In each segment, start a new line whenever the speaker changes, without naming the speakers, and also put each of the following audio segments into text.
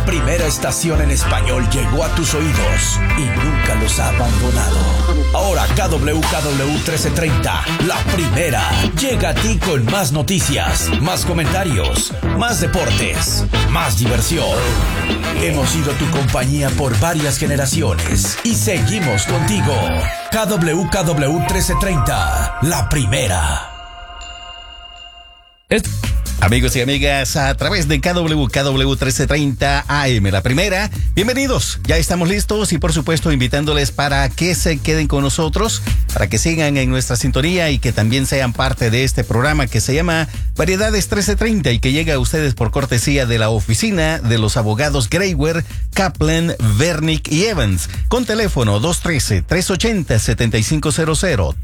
primera estación en español llegó a tus oídos y nunca los ha abandonado. Ahora KWKW 1330, la primera, llega a ti con más noticias, más comentarios, más deportes, más diversión. Hemos sido tu compañía por varias generaciones y seguimos contigo. KWKW 1330, la primera.
Amigos y amigas, a través de KWKW 1330 AM, la primera, bienvenidos, ya estamos listos y por supuesto invitándoles para que se queden con nosotros, para que sigan en nuestra sintonía y que también sean parte de este programa que se llama Variedades 1330 y que llega a ustedes por cortesía de la oficina de los abogados Greywer, Kaplan, Vernick y Evans, con teléfono 213-380-7500,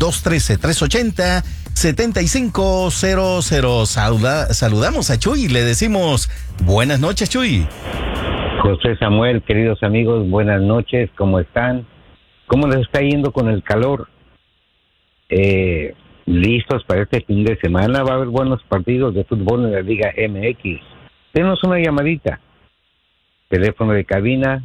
213-380-7500. Saludamos a Chuy y le decimos buenas noches, Chuy.
José Samuel, queridos amigos, buenas noches, ¿cómo están? ¿Cómo les está yendo con el calor? ¿Listos para este fin de semana? Va a haber buenos partidos de fútbol en la Liga MX. Denos una llamadita. Teléfono de cabina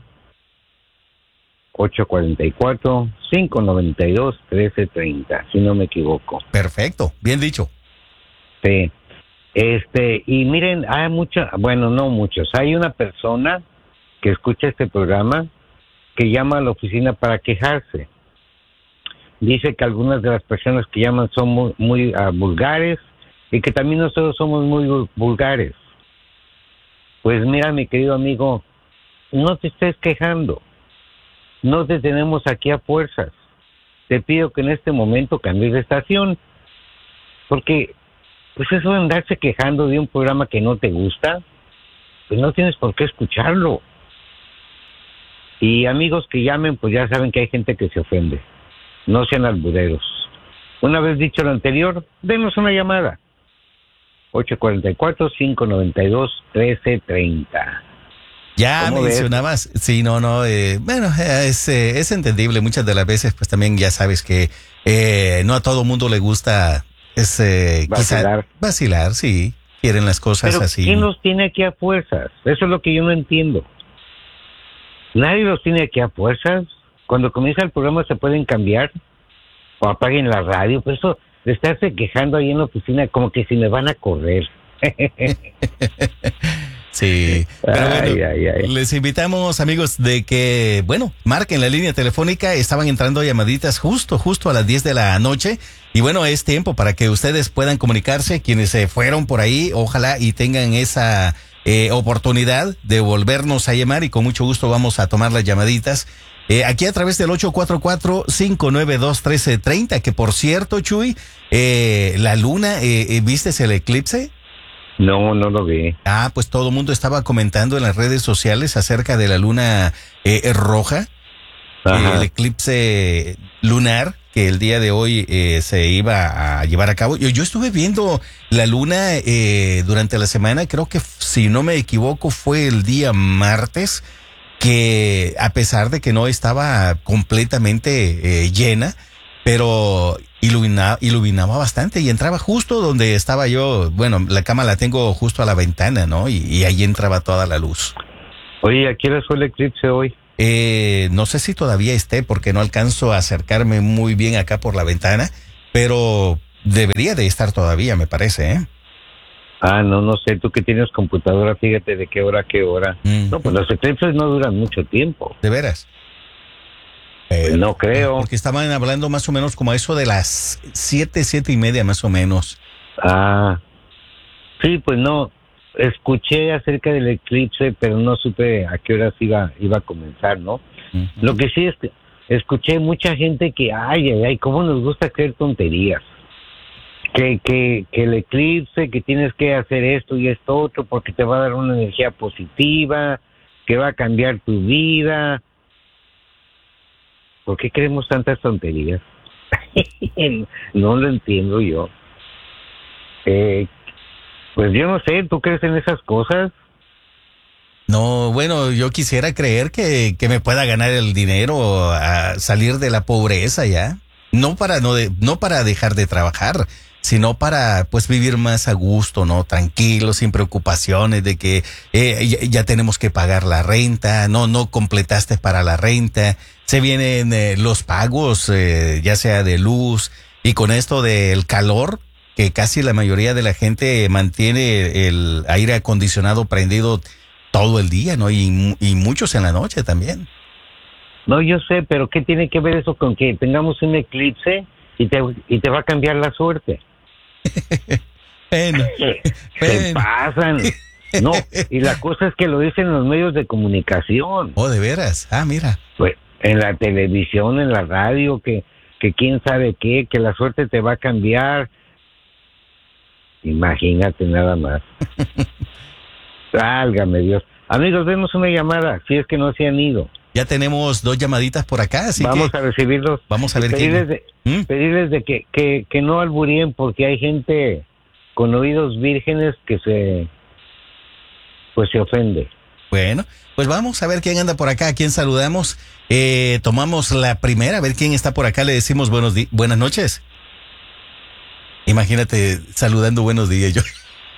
844-592-1330, si no me equivoco.
Perfecto, bien dicho.
Sí. Y miren, hay no muchos, hay una persona que escucha este programa que llama a la oficina para quejarse. Dice que algunas de las personas que llaman son muy vulgares y que también nosotros somos muy vulgares. Pues mira, mi querido amigo, no te estés quejando. No te tenemos aquí a fuerzas. Te pido que en este momento cambies de estación, porque pues eso de andarse quejando de un programa que no te gusta, pues no tienes por qué escucharlo. Y amigos que llamen, pues ya saben que hay gente que se ofende. No sean albureros. Una vez dicho lo anterior, denos una llamada. 844-592-1330.
Ya mencionabas, ves? Sí, es entendible. Muchas de las veces, pues también ya sabes que no a todo mundo le gusta vacilar, sí. Quieren las cosas
pero
así.
¿Quién los tiene aquí a fuerzas? Eso es lo que yo no entiendo. Nadie los tiene aquí a fuerzas. Cuando comienza el programa se pueden cambiar o apaguen la radio. Pero eso de estarse quejando ahí en la oficina como que si me van a correr.
Sí, pero bueno, les invitamos, amigos, de que, marquen la línea telefónica. Estaban entrando llamaditas justo a las 10 de la noche. Y bueno, es tiempo para que ustedes puedan comunicarse. Quienes se fueron por ahí, ojalá y tengan esa oportunidad de volvernos a llamar. Y con mucho gusto vamos a tomar las llamaditas. Aquí a través del 844-592-1330. Que por cierto, Chuy, la luna, ¿viste el eclipse?
No lo vi.
Pues todo el mundo estaba comentando en las redes sociales acerca de la luna roja, el eclipse lunar que el día de hoy se iba a llevar a cabo. Yo estuve viendo la luna durante la semana, creo que si no me equivoco fue el día martes, que a pesar de que no estaba completamente llena, pero iluminaba bastante y entraba justo donde estaba yo. Bueno, la cama la tengo justo a la ventana, ¿no? Y ahí entraba toda la luz.
Oye, ¿a qué hora fue el eclipse hoy?
No sé si todavía esté porque no alcanzo a acercarme muy bien acá por la ventana, pero debería de estar todavía, me parece, ¿eh?
No sé, tú que tienes computadora, fíjate de qué hora a qué hora. No, pues los eclipses no duran mucho tiempo.
¿De veras?
No creo.
Porque estaban hablando más o menos como eso de las 7:30 más o menos.
Sí, pues no. Escuché acerca del eclipse, pero no supe a qué horas iba a comenzar, ¿no? Uh-huh. Lo que sí es que escuché mucha gente que, cómo nos gusta creer tonterías. Que el eclipse, que tienes que hacer esto y esto otro porque te va a dar una energía positiva, que va a cambiar tu vida. ¿Por qué creemos tantas tonterías? No lo entiendo yo. Pues yo no sé, ¿tú crees en esas cosas?
No, bueno, yo quisiera creer que me pueda ganar el dinero a salir de la pobreza ya. No para dejar de trabajar, sino para pues vivir más a gusto, ¿no? Tranquilo, sin preocupaciones de que ya tenemos que pagar la renta, no completaste para la renta, se vienen los pagos, ya sea de luz, y con esto del calor, que casi la mayoría de la gente mantiene el aire acondicionado prendido todo el día, ¿no? Y muchos en la noche también.
No, yo sé, pero ¿qué tiene que ver eso con que tengamos un eclipse y te va a cambiar la suerte?
Bueno,
Se pasan. No, y la cosa es que lo dicen los medios de comunicación.
Oh, de veras. Ah, mira.
Pues en la televisión, en la radio, que quién sabe qué, que la suerte te va a cambiar. Imagínate nada más. Válgame Dios. Amigos, denos una llamada, si es que no se han ido.
Ya tenemos 2 llamaditas por acá, así
vamos
que
a recibirlos.
Vamos a ver
pedirles de que no alburíen, porque hay gente con oídos vírgenes que se ofende.
Bueno, pues vamos a ver quién anda por acá, a quién saludamos. Tomamos la primera, a ver quién está por acá, le decimos buenas noches. Imagínate saludando buenos días yo.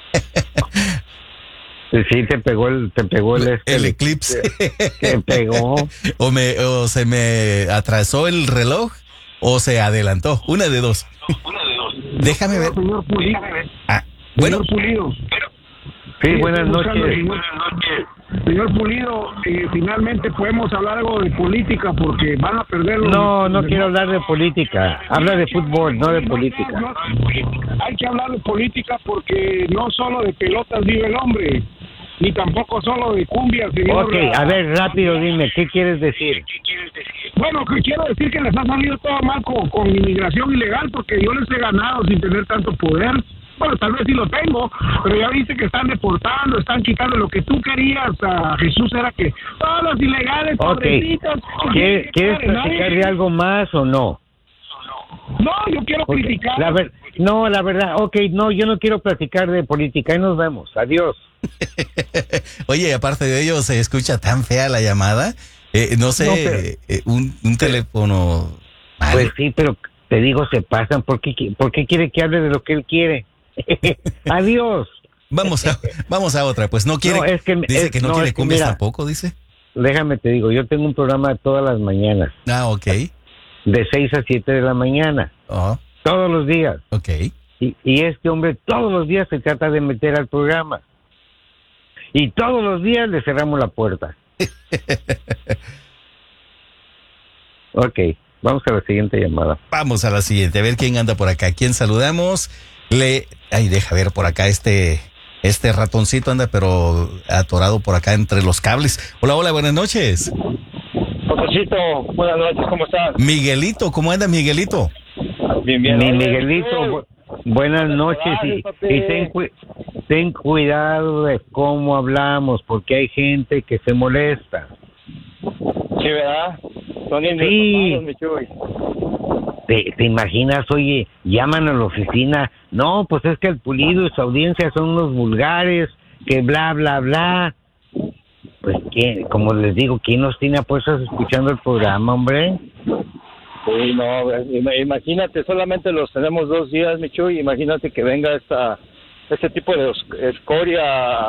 Sí, te pegó el
eclipse.
Te pegó.
O se me atrasó el reloj o se adelantó. Una de dos. Déjame ver.
Señor Pulido.
Bueno.
Señor Pulido.
Sí, buenas noches.
Señor Pulido, finalmente podemos hablar algo de política porque van a perder los...
No quiero hablar de política. Habla de fútbol, no de política.
Hay que hablar de política porque no solo de pelotas vive el hombre, ni tampoco solo de cumbia, señor.
Ok, a ver, rápido dime, ¿qué quieres decir?
Bueno, que quiero decir que les ha salido todo mal con inmigración ilegal porque yo les he ganado sin tener tanto poder. Bueno, tal vez sí lo tengo, pero ya viste que están deportando, están quitando lo que tú querías, Jesús, era que todos los ilegales, pobrecitos...
¿Quieres platicar de algo más o no?
No, yo quiero criticar.
La verdad, no, yo no quiero platicar de política, ahí nos vemos, adiós.
Oye, aparte de ello, se escucha tan fea la llamada, no sé, un teléfono...
Pues sí, pero te digo, se pasan, ¿por qué quiere que hable de lo que él quiere? Adiós.
Vamos a otra, pues no quiere, dice que no quiere cumbias tampoco, dice.
Déjame te digo, yo tengo un programa todas las mañanas.
Ok.
De 6 a 7 de la mañana. Todos los días.
Ok.
Y este hombre todos los días se trata de meter al programa. Y todos los días le cerramos la puerta. Ok, vamos a la siguiente llamada.
Vamos a la siguiente, a ver quién anda por acá. ¿Quién saludamos? Deja ver por acá, este ratoncito anda pero atorado por acá entre los cables. Hola, buenas noches.
Ratoncito, buenas noches, ¿cómo estás?
Miguelito, ¿cómo anda Miguelito?
Bien.
Mi Miguelito, buenas noches y ten cuidado de cómo hablamos, porque hay gente que se molesta.
Sí, ¿verdad? Son
sí. ¿Te imaginas? Oye, llaman a la oficina. No, pues es que el Pulido y su audiencia son unos vulgares, que bla, bla, bla. Pues, como les digo, ¿quién nos tiene a puestos escuchando el programa, hombre?
Sí, no, imagínate, solamente los tenemos 2 días, Michuy. Imagínate que venga este tipo de escoria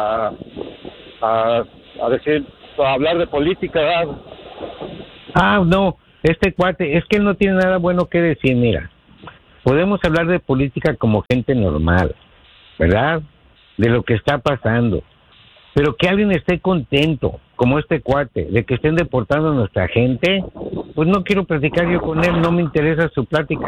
a hablar de política, ¿verdad?
No. Este cuate, es que él no tiene nada bueno que decir, mira. Podemos hablar de política como gente normal, ¿verdad? De lo que está pasando. Pero que alguien esté contento, como este cuate, de que estén deportando a nuestra gente, pues no quiero platicar yo con él, no me interesa su plática.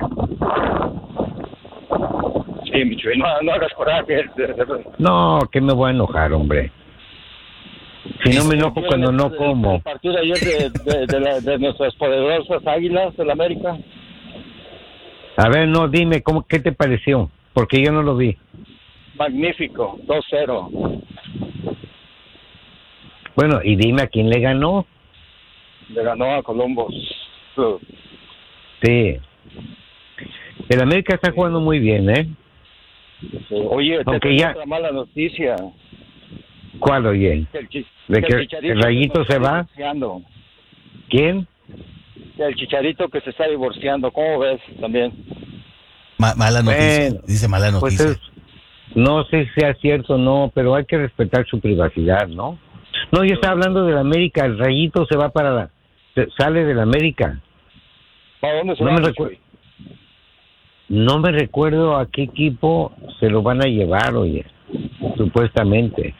Sí, Michuel, no hagas coraje.
No, que me voy a enojar, hombre. Si no me enojo cuando no como.
El partido de ayer de nuestras poderosas Águilas del América.
A ver, no, dime, ¿qué te pareció? Porque yo no lo vi.
Magnífico, 2-0.
Bueno, y dime a quién le ganó.
Le ganó a Columbus.
Sí. El América está jugando muy bien, ¿eh?
Sí. Oye, tengo otra mala noticia.
¿Cuál, oye? ¿De que el Rayito se va?
Divorciando.
¿Quién?
El Chicharito que se está divorciando. ¿Cómo ves también?
Mala noticia,
Bueno,
dice mala noticia.
Pues no sé si sea cierto o no, pero hay que respetar su privacidad, ¿no? No, yo estaba hablando de la América, el Rayito se va sale de la América.
¿Para dónde se
No
va?
me recuerdo. No me recuerdo a qué equipo se lo van a llevar, oye, supuestamente.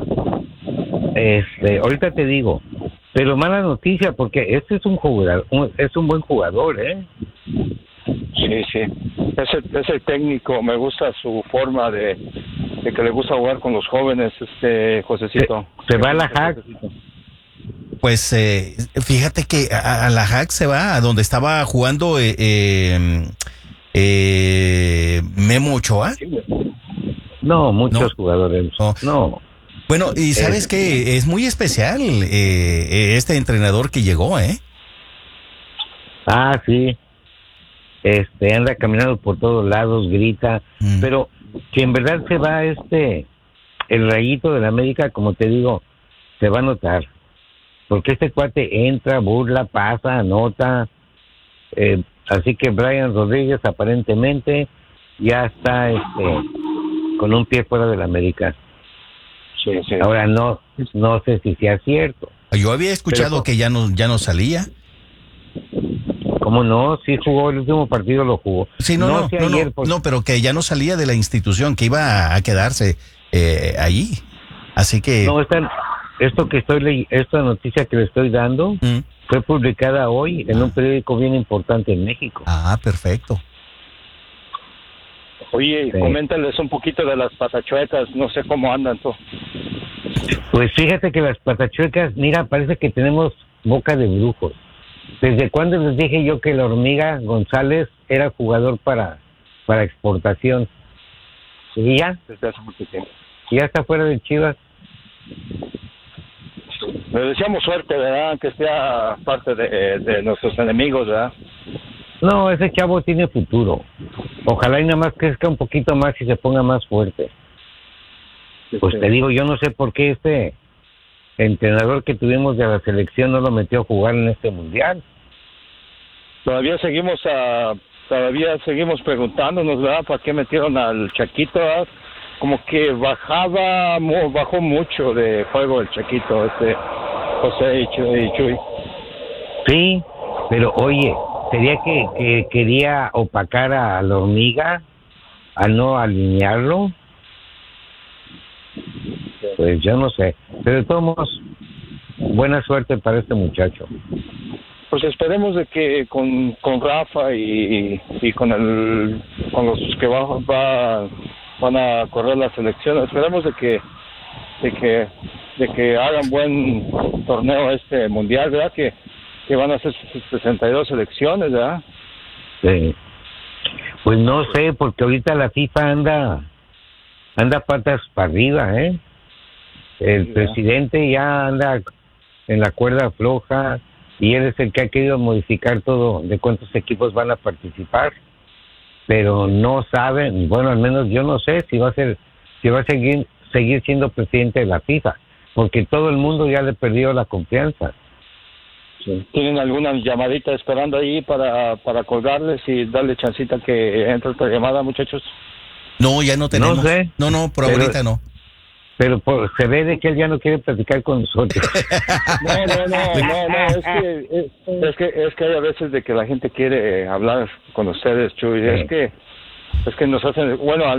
Ahorita te digo, pero mala noticia porque este es un jugador, es un buen jugador, ¿eh?
Sí. Ese técnico, me gusta su forma de que le gusta jugar con los jóvenes, Josecito.
Se va a la Hack.
Pues fíjate que a la Hack se va, a donde estaba jugando Memo Ochoa.
No, muchos
No.
jugadores. No.
Bueno, y sabes que es muy especial este entrenador que llegó, ¿eh?
Ah, sí. Anda caminando por todos lados, grita. Pero si en verdad se va el Rayito de la América, como te digo, se va a notar. Porque este cuate entra, burla, pasa, anota. Así que Brian Rodríguez aparentemente ya está con un pie fuera de la América.
Sí.
Ahora no sé si sea cierto.
Yo había escuchado que ya no salía.
¿Cómo no? Sí jugó, el último partido lo jugó.
Sí, no, pero que ya no salía de la institución, que iba a quedarse allí. Así que...
No, esta noticia que le estoy dando fue publicada hoy en un periódico bien importante en México.
Ah, perfecto.
Oye,
Sí.
Coméntales un poquito de las patachuecas, no sé cómo andan tú.
Pues fíjate que las patachuecas, mira, parece que tenemos boca de brujos. ¿Desde cuándo les dije yo que la Hormiga González era jugador para exportación? ¿Y ya?
Desde hace mucho tiempo.
¿Ya está fuera de Chivas?
Le deseamos suerte, ¿verdad? Que sea parte de nuestros enemigos, ¿verdad?
No, ese chavo tiene futuro. Ojalá y nada más crezca un poquito más y se ponga más fuerte. Pues te digo, yo no sé por qué este entrenador que tuvimos de la selección no lo metió a jugar en este mundial.
Todavía seguimos preguntándonos, ¿verdad? ¿Para qué metieron al Chaquito? ¿Verdad? Como que bajó mucho de juego el Chaquito, José y Chuy.
Sí, pero oye, ¿sería que quería opacar a la Hormiga al no alinearlo? Pues yo no sé, pero de todos modos, buena suerte para este muchacho.
Pues esperemos de que con Rafa y con los que van a correr la selección, esperemos de que hagan buen torneo mundial, ¿verdad? Que van a ser 62 selecciones, ¿verdad?
Sí. Pues no sé, porque ahorita la FIFA anda patas para arriba, ¿eh? El presidente ya anda en la cuerda floja y él es el que ha querido modificar todo de cuántos equipos van a participar, pero no saben, bueno, al menos yo no sé si va a seguir siendo presidente de la FIFA, porque todo el mundo ya le perdió la confianza.
Sí. ¿Tienen alguna llamadita esperando ahí para colgarles y darle chancita que entre otra llamada, muchachos?
No, ya no tenemos.
No sé.
No, por ahorita no.
Pero se ve de que él ya no quiere platicar con nosotros.
No, es que hay a veces de que la gente quiere hablar con ustedes, Chuy.
Sí.
Es que nos hacen, bueno,